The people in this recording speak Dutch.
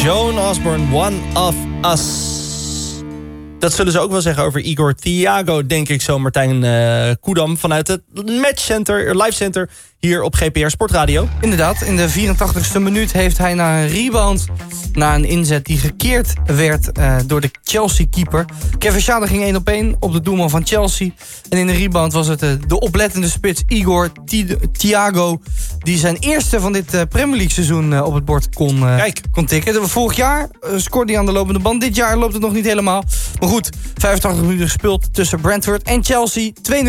Joan Osborne, One of Us. Dat zullen ze ook wel zeggen over Igor Thiago, denk ik zo, Martijn Koedam vanuit het Live Center hier op GPR Sportradio. Inderdaad, in de 84ste minuut heeft hij na een rebound, na een inzet die gekeerd werd door de Chelsea-keeper. Kevin Schade ging 1-op-1 op de doelman van Chelsea. En in de rebound was het de oplettende spits Igor Thiago, die zijn eerste van dit Premier League seizoen op het bord kon tikken. Vorig jaar scoorde hij aan de lopende band. Dit jaar loopt het nog niet helemaal. Maar goed, 85 minuten gespeeld tussen Brentford en Chelsea. 2-0